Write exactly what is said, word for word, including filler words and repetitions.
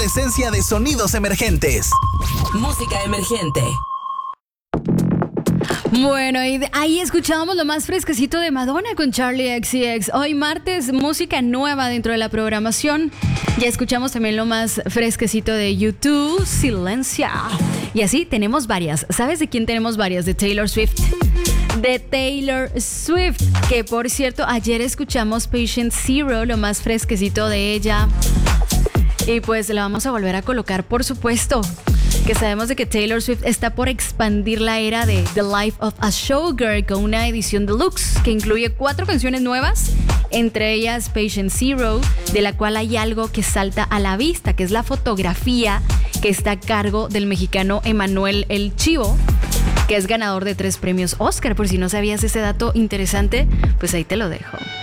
Esencia de sonidos emergentes. Música emergente. Bueno, y ahí escuchábamos lo más fresquecito de Madonna con Charli X C X. Hoy martes, música nueva dentro de la programación. Ya escuchamos también lo más fresquecito de YouTube, Silencia. Y así tenemos varias. ¿Sabes de quién tenemos varias? De Taylor Swift. De Taylor Swift, que por cierto, ayer escuchamos Patient Zero, lo más fresquecito de ella. Y pues la vamos a volver a colocar, por supuesto. Que sabemos de que Taylor Swift está por expandir la era de The Life of a Showgirl con una edición deluxe que incluye cuatro canciones nuevas, entre ellas Patient Zero, de la cual hay algo que salta a la vista, que es la fotografía que está a cargo del mexicano Emanuel El Chivo, que es ganador de tres premios Oscar. Por si no sabías ese dato interesante, pues ahí te lo dejo.